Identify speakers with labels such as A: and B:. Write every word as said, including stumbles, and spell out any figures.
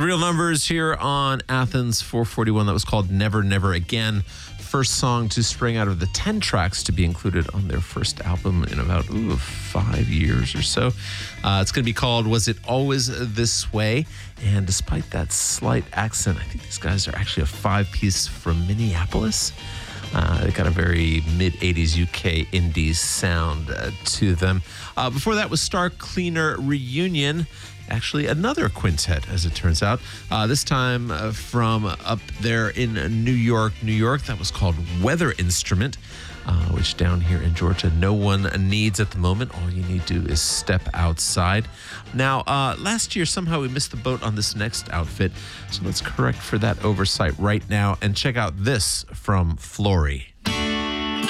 A: Real Numbers here on Athens four forty-one. That was called Never Never Again. First song to spring out of the ten tracks to be included on their first album in about ooh, five years or so. Uh, it's going to be called Was It Always This Way? And despite that slight accent, I think these guys are actually a five-piece from Minneapolis. Uh, they got a very mid-eighties U K indie sound uh, to them. Uh, before that was Star Cleaner Reunion. Actually, another quintet, as it turns out. Uh, this time uh, from up there in New York, New York. That was called Weather Instrument, uh, which down here in Georgia, no one needs at the moment. All you need to do is step outside. Now, uh, last year, somehow we missed the boat on this next outfit. So let's correct for that oversight right now and check out this from Flory.